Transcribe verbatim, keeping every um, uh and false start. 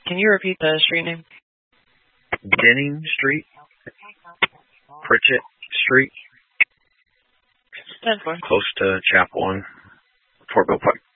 Can you repeat the street name? Denning Street, Pritchett Street, ten four. close to Chapel and Fort Bill Park.